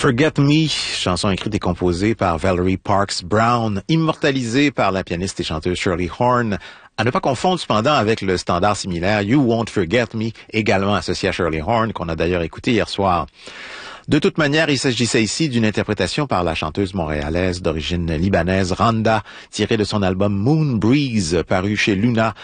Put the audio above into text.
Forget Me, chanson écrite et composée par Valerie Parks Brown, immortalisée par la pianiste et chanteuse Shirley Horn, à ne pas confondre cependant avec le standard similaire You Won't Forget Me, également associé à Shirley Horn, qu'on a d'ailleurs écouté hier soir. De toute manière, il s'agissait ici d'une interprétation par la chanteuse montréalaise d'origine libanaise Randa, tirée de son album Moon Breeze, paru chez Luna